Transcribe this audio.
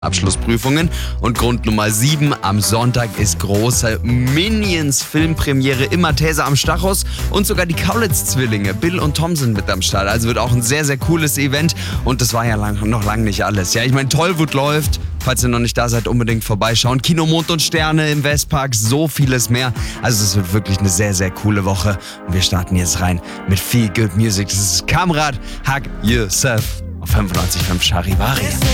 Abschlussprüfungen. Und Grund Nummer 7, am Sonntag ist große Minions-Filmpremiere im Malteser am Stachus und sogar die Kaulitz-Zwillinge, Bill und Tom, sind mit am Start. Also wird auch ein sehr, sehr cooles Event und das war ja noch lang nicht alles. Ja, ich meine, Tollwut läuft. Falls ihr noch nicht da seid, unbedingt vorbeischauen. Kino Mond und Sterne im Westpark, so vieles mehr. Also es wird wirklich eine sehr, sehr coole Woche. Und wir starten jetzt rein mit viel Good Music. Das ist Kamrat Hug Yourself auf 95.5 Charivari.